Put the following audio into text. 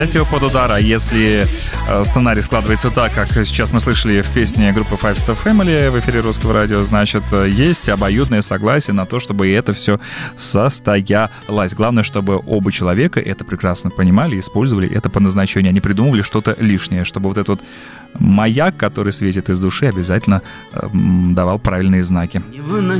его под удар, а если сценарий складывается так, как сейчас мы слышали в песне группы Five Star Family в эфире Русского радио, значит, есть обоюдное согласие на то, чтобы это все состоялось. Главное, чтобы оба человека это прекрасно понимали и использовали это по назначению, а не придумывали что-то лишнее, чтобы вот этот вот маяк, который светит из души, обязательно давал правильные знаки. Невыносимо